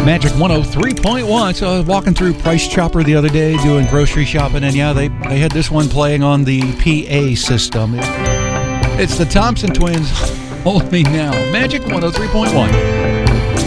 Magic 103.1. So I was walking through Price Chopper the other day doing grocery shopping, and yeah, they had this one playing on the PA system. It's the Thompson Twins, Hold Me Now. Magic 103.1.